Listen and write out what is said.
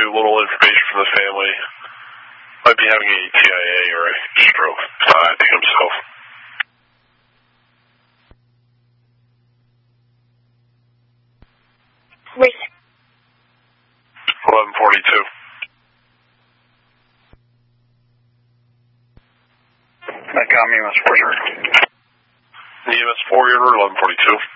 little information from the family. Might be having a TIA or a stroke. I think himself. Wait. 1142. EMS 4 unit. EMS 4 unit, 1142.